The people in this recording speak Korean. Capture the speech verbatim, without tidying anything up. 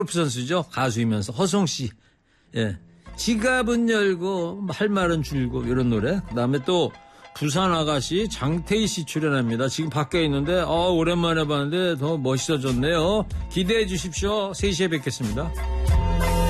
골프 선수죠. 가수이면서 허성 씨. 예. 지갑은 열고 할 말은 줄고 이런 노래. 그다음에 또 부산 아가씨 장태희 씨 출연합니다. 지금 밖에 있는데 어, 오랜만에 봤는데 더 멋있어졌네요. 기대해 주십시오. 세 시에 뵙겠습니다.